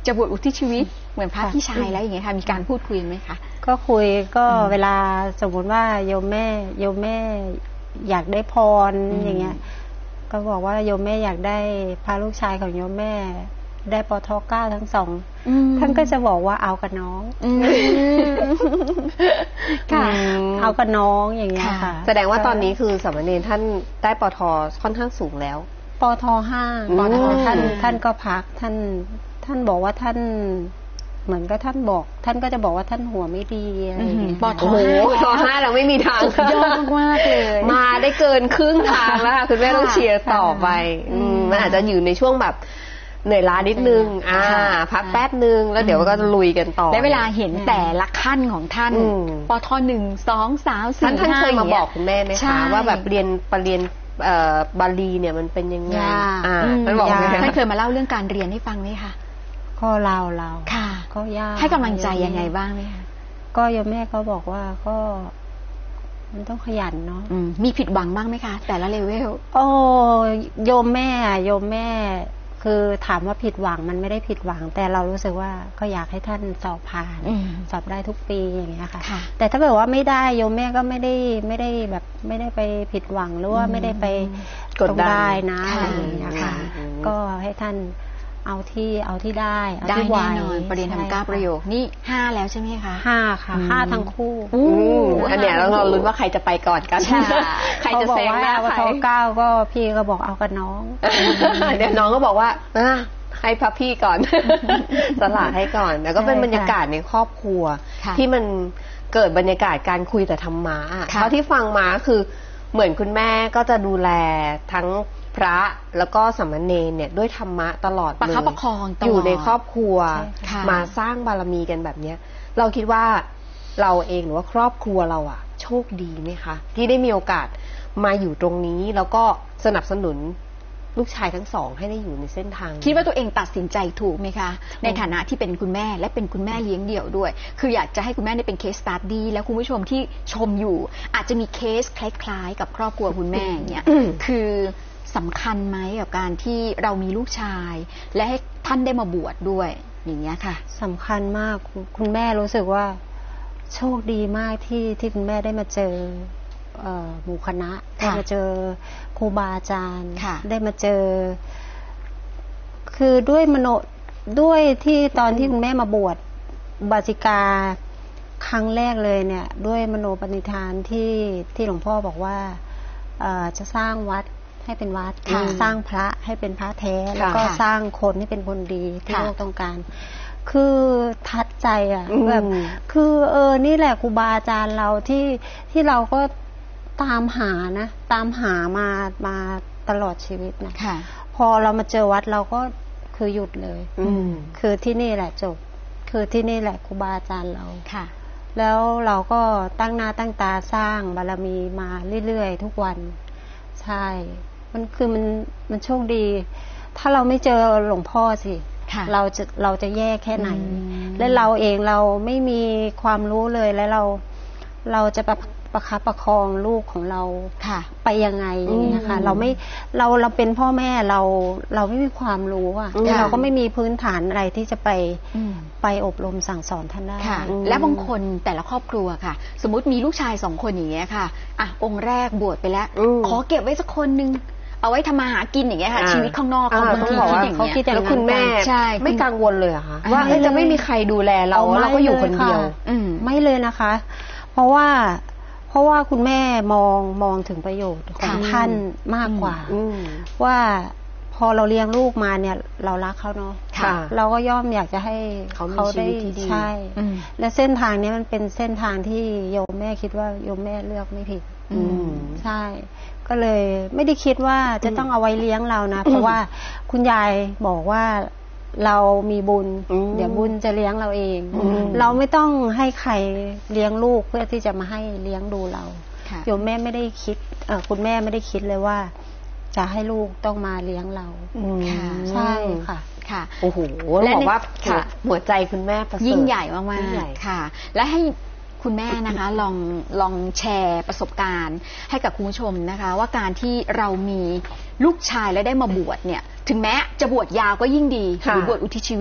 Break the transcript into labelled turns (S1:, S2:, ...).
S1: จะบวชอุทิศชีวิตเหมือนพระพี่ชายแล้วอย่างเงี้ยค่ะมีการพูดคุยไหมคะ
S2: ก็คุยก็เวลาสมมติว่าโยมแม่อยากได้พรอย่างเงี้ยก็บอกว่าโยมแม่อยากได้พาลูกชายของโยมแม่ได้ปท.9 ทั้งสองท่านก็จะบอกว่าเอากับน้องค่ะเอากับน้องอย่างเงี้ยค่ะ
S3: แสดงว่าตอนนี้คือสามเณรท่านได้ปท.ค่อนข้างสูงแล้ว
S2: ปท.5 ปท.ท่านก็พักท่านบอกว่าท่านเหมือนกับท่านก็จะบอกว่าท่านหัวไม่ดีอะไรอย่างเงี้ย
S1: ปท
S3: .5เราไม่มีทาง
S1: ยอดมากเลย
S3: มาได้เกินครึ่งทางแล้วค่ะคุณแม่ต้องเชียร์ต่อไปมันอาจจะอยู่ในช่วงแบบเหนื่อยล้านิดนึงพักแป๊บนึงแล้วเดี๋ยวก็จะลุยกันต่อ
S1: และเวลาเห็นแต่ละขั้นของท่านปท.1 2 3 4 5
S3: ท่านเคยมาบอกคุณแม่ไหมคะว่าแบบเรียนบาลีเนี่ยมันเป็นยังไงท่านบอก
S1: ท่านเคยมาเล่าเรื่องการเรียนให้ฟังไหมคะ
S2: ก็เรา
S1: ค่ะ
S2: ก็ยาก
S1: ให้กำลังใจยังไงบ้างไหมคะ
S2: ก็โยมแม่เขาบอกว่าก็มันต้องขยันเนาะ
S1: มีผิดหวังบ้างไหมคะแต่ละเลเวล
S2: โอ้โยมแม่คือถามว่าผิดหวังมันไม่ได้ผิดหวังแต่เรารู้สึกว่าก็อยากให้ท่านสอบผ่านสอบได้ทุกปีอย่างเงี้ยค่ะแต่ถ้าเกิดว่าไม่ได้โยมแม่ก็ไม่ได้แบบไม่ได้ไปผิดหวังหรือว่าไม่ได้ไป
S3: กดได้
S2: นะอะไรอย่างเงี้ยค่ะก็ให้ท่านเอาที่ได้
S1: แน่นอนประเด็นทำ9ประโยคนี่5แล้วใช่ไหมคะ
S2: 5ค่ะ5ทั้งคู่
S3: อันเนี้ยเราลุ้นว่าใครจะไปก่อนกันใครจะแซงหน้าใคร
S2: 9ก็พี่ก็บอกเอากับน้อง
S3: เดี๋ยวน้องก็บอกว่าให้พับพี่ก่อนสละให้ก่อนแล้วก็เป็นบรรยากาศในครอบครัวที่มันเกิดบรรยากาศการคุยแต่ธรรมะเท่าที่ฟังมาคือเหมือนคุณแม่ก็จะดูแลทั้งพระแล้วก็สามเณรเนี่ยด้วยธรรมะตลอดเลย
S1: ประคับประคอง
S3: อยู่ในครอบครัวมาสร้างบารมีกันแบบเนี้ยเราคิดว่าเราเองหรือว่าครอบครัวเราอะโชคดีไหมคะที่ได้มีโอกาสมาอยู่ตรงนี้แล้วก็สนับสนุนลูกชายทั้งสองให้ได้อยู่ในเส้นทาง
S1: คิดว่าตัวเองตัดสินใจถูกไหมคะในฐานะที่เป็นคุณแม่และเป็นคุณแม่เลี้ยงเดี่ยวด้วยคืออยากจะให้คุณแม่ได้เป็นเคสสตั๊ดดี้แล้วคุณผู้ชมที่ชมอยู่อาจจะมีเคสคล้ายๆกับครอบครัวคุณแม่อย่างเงี้ยคือสำคัญไหมกับการที่เรามีลูกชายและให้ท่านได้มาบวชด้วยอย่างเงี้ยค่ะ
S2: สำคัญมากคุณแม่รู้สึกว่าโชคดีมากที่คุณแม่ได้มาเจอหมู่คณะได้มาเจอครูบาอาจารย์ได้มาเจอคือด้วยที่ตอนที่คุณแม่มาบวชบาสิกาครั้งแรกเลยเนี่ยด้วยมโนปณิธานที่หลวงพ่อบอกว่าจะสร้างวัดให้เป็นวัดสร้างพระให้เป็นพระแท้แล้วก็สร้างคนให้เป็นคนดีที่โลกต้องการคือทัดใจอ่ะแบบคือนี่แหละครูบาอาจารย์เราที่เราก็ตามหามาตลอดชีวิตนะพอเรามาเจอวัดเราก็คือหยุดเลยคือที่นี่แหละจบคือที่นี่แหละครูบาอาจารย์เราแล้วเราก็ตั้งหน้าตั้งตาสร้างบารมีมาเรื่อยๆทุกวันใช่มันโชคดีถ้าเราไม่เจอหลวงพ่อสิเราจะแย่แค่ไหนและเราเองเราไม่มีความรู้เลยและเราจะประคับประคองลูกของเราไปยังไงอย่างเงี้ยค่ะเราเป็นพ่อแม่เราไม่มีความรู้อ่ะเราก็ไม่มีพื้นฐานอะไรที่จะไปอบรมสั่งสอนท่านได้
S1: และบางคนแต่ละครอบครัวค่ะสมมติมีลูกชาย2 คนอย่างเงี้ยค่ะองค์แรกบวชไปแล้วขอเก็บไว้สักคนนึงเอาไว้ทำมาหากินอย่างเงี้ยค่ะชีวิตข้างนอกเขาบางทีคิดอย่างเงี้ย
S3: แล้วคุณแม่ไม่กังวลเลยเหรอคะว่าจะไม่มีใครดูแลเราก็อยู่คนเดียว
S2: ไม่เลยนะคะเพราะว่าคุณแม่มองถึงประโยชน์ของท่านมากกว่าว่าพอเราเลี้ยงลูกมาเนี่ยเรารักเขาเนาะเราก็ย่อมอยากจะให้เขาได้ใช่และเส้นทางนี้มันเป็นเส้นทางที่โยมแม่คิดว่าโยมแม่เลือกไม่ผิดใช่ก็เลยไม่ได้คิดว่าจะต้องเอาไว้เลี้ยงเรานะเพราะว่าคุณยายบอกว่าเรามีบุญเดี๋ยวบุญจะเลี้ยงเราเองเราไม่ต้องให้ใครเลี้ยงลูกเพื่อที่จะมาให้เลี้ยงดูเราโยมแม่ไม่ได้คิดคุณแม่ไม่ได้คิดเลยว่าจะให้ลูกต้องมาเลี้ยงเราใช่ค่ะ
S3: โอ้โหและบอกว่าหัวใจคุณแม่
S1: ยิ่งใหญ่มากๆค่ะและให้คุณแม่นะคะลองแชร์ประสบการณ์ให้กับคุณผู้ชมนะคะว่าการที่เรามีลูกชายและได้มาบวชเนี่ยถึงแม้จะบวชยาวก็ยิ่งดีหรือบวชอุทิศชีวิต